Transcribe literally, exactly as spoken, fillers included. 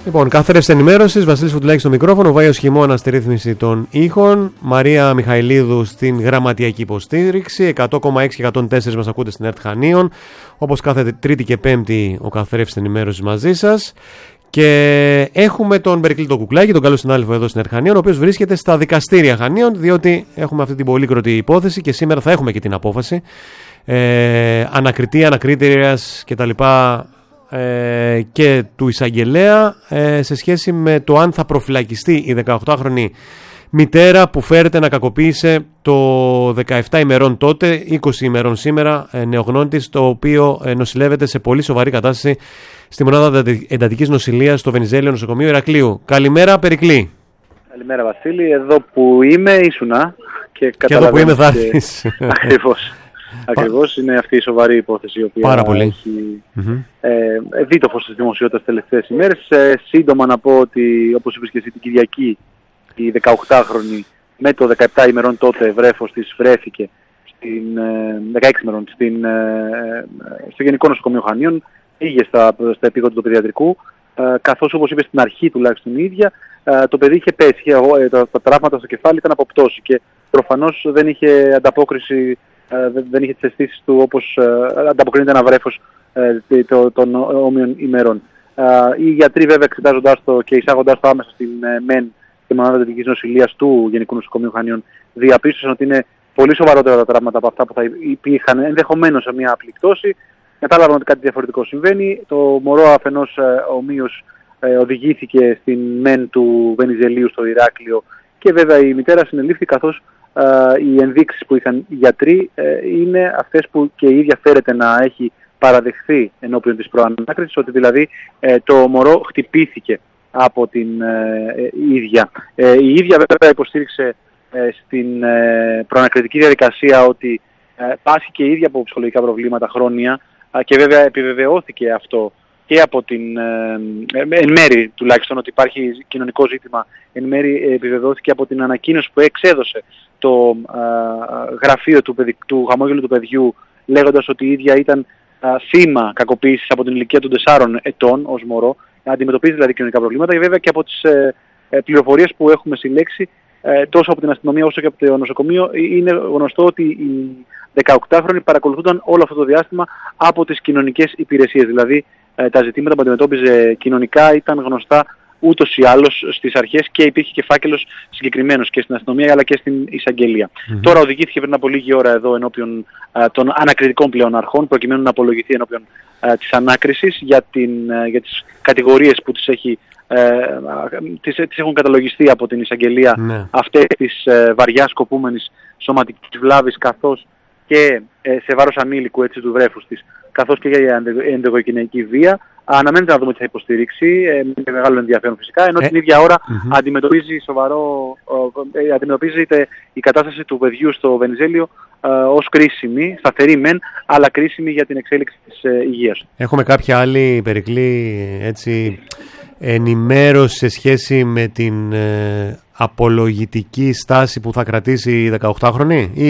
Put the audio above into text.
Λοιπόν, καθρέφτη ενημέρωση. Βασίλης Φουτουλάκης στο μικρόφωνο, Βάιος Χειμώνα στη ρύθμιση των ήχων, Μαρία Μιχαηλίδου στην γραμματιακή υποστήριξη. εκατό κόμμα έξι και εκατόν τέσσερα μας ακούτε στην ΕΡΤ Χανίων. Όπως κάθε Τρίτη και Πέμπτη, ο καθρέφτης ενημέρωση μαζί σας. Και έχουμε τον Περικλή τον Κουκλάκη, τον καλό συνάδελφο εδώ στην ΕΡΤ Χανίων, ο οποίος βρίσκεται στα δικαστήρια Χανίων, διότι έχουμε αυτή την πολύκροτη υπόθεση και σήμερα θα έχουμε και την απόφαση. Ε, ανακριτή, ανακρίτριας κτλ. Ε, και του εισαγγελέα ε, σε σχέση με το αν θα προφυλακιστεί η δεκαοκτάχρονη μητέρα που φέρεται να κακοποίησε το δεκαεπτά ημερών τότε, είκοσι ημερών σήμερα, ε, νεογνών της, το οποίο ε, νοσηλεύεται σε πολύ σοβαρή κατάσταση στη μονάδα εντατικής νοσηλείας στο Βενιζέλιο Νοσοκομείο Ηρακλείου. Καλημέρα, Περικλή. Καλημέρα, Βασίλη. Εδώ που είμαι ήσουνα και, και εδώ που είμαι θα έρθεις. Ακριβώς. Ακριβώς, είναι αυτή η σοβαρή υπόθεση η οποία Πάρα πολύ. έχει mm-hmm. ε, δει το φως της δημοσιότητας τις τελευταίες ημέρες. Ε, σύντομα να πω ότι, όπως είπες και εσύ, την Κυριακή η δεκαοκτάχρονη με το δεκαεπτά ημερών τότε βρέφος της βρέθηκε στην, ε, δεκαέξι ημερών στην, ε, στο Γενικό Νοσοκομείο Χανίων, πήγε στα, στα επίγοντα του παιδιατρικού, ε, καθώς όπως είπε στην αρχή τουλάχιστον η ίδια, ε, το παιδί είχε πέσει, ε, τα, τα τραύματα στο κεφάλι ήταν από πτώση και προφανώς δεν είχε ανταπόκριση. Uh, δεν είχε τις αισθήσεις του όπως uh, ανταποκρίνεται ένα βρέφος uh, το, των όμοιων ημερών. Uh, οι γιατροί βέβαια εξετάζοντάς το και εισάγοντάς το άμεσα στην uh, ΜΕΝ, τη μονάδα εντατικής νοσηλείας του Γενικού Νοσοκομείου Χανίων, διαπίστωσαν ότι είναι πολύ σοβαρότερα τα τραύματα από αυτά που θα υπήρχαν ενδεχομένως σε μια απλή πτώση. Κατάλαβαν ότι κάτι διαφορετικό συμβαίνει. Το μωρό αφενός uh, ομοίως uh, οδηγήθηκε στην ΜΕΝ του Βενιζελίου στο Ηράκλειο και βέβαια η μητέρα συνελήφθη, καθώς Uh, οι ενδείξεις που είχαν οι γιατροί uh, είναι αυτές που και η ίδια φέρεται να έχει παραδεχθεί ενώπιον της προανάκρισης, ότι δηλαδή uh, το μωρό χτυπήθηκε από την uh, ίδια. Uh, η ίδια βέβαια υποστήριξε uh, στην uh, προανακριτική διαδικασία ότι uh, πάσχει και η ίδια από ψυχολογικά προβλήματα χρόνια uh, και βέβαια επιβεβαιώθηκε αυτό και από την, ε, εν μέρη τουλάχιστον, ότι υπάρχει κοινωνικό ζήτημα, εν μέρη επιβεβαιώθηκε από την ανακοίνωση που εξέδωσε το ε, γραφείο του, παιδι, του χαμόγελου του παιδιού, λέγοντας ότι η ίδια ήταν ε, θύμα κακοποίησης από την ηλικία των τεσσάρων ετών ως μωρό, αντιμετωπίζει δηλαδή κοινωνικά προβλήματα, και βέβαια και από τις ε, ε, πληροφορίες που έχουμε συλλέξει ε, τόσο από την αστυνομία όσο και από το νοσοκομείο, είναι γνωστό ότι οι δεκαοκτάχρονοι παρακολουθούνταν όλο αυτό το διάστημα από τις κοινωνικές υπηρεσίες, δηλαδή τα ζητήματα που αντιμετώπιζε κοινωνικά ήταν γνωστά ούτως ή άλλως στις αρχές και υπήρχε και φάκελος συγκεκριμένος και στην αστυνομία αλλά και στην εισαγγελία. Mm-hmm. Τώρα οδηγήθηκε πριν από λίγη ώρα εδώ ενώπιον α, των ανακριτικών πλέον αρχών, προκειμένου να απολογηθεί ενώπιον α, της ανάκρισης για, την, α, για τις κατηγορίες που τις, έχει, α, τις, τις έχουν καταλογιστεί από την εισαγγελία, mm-hmm. αυτές της α, βαριά σκοπούμενης σωματικής βλάβης, καθώς και ε, σε βάρος ανήλικου, έτσι, του βρέφους της, καθώς και για ενδοοικογενειακή βία. Αναμένεται να δούμε τι θα υποστηρίξει, ε, με μεγάλο ενδιαφέρον φυσικά, ενώ ε, την ίδια ώρα mm-hmm. αντιμετωπίζει σοβαρό, ε, αντιμετωπίζεται η κατάσταση του παιδιού στο Βενιζέλιο ε, ως κρίσιμη, σταθερή μεν, αλλά κρίσιμη για την εξέλιξη της ε, υγείας. Έχουμε κάποια άλλη, Περικλή, έτσι, ενημέρωση σε σχέση με την ε, απολογητική στάση που θα κρατήσει η δεκαοκτάχρονη?